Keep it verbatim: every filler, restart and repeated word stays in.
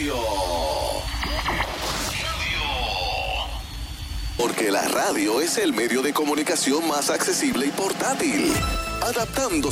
radio. Porque la radio es el medio de comunicación más accesible y portátil, adaptándose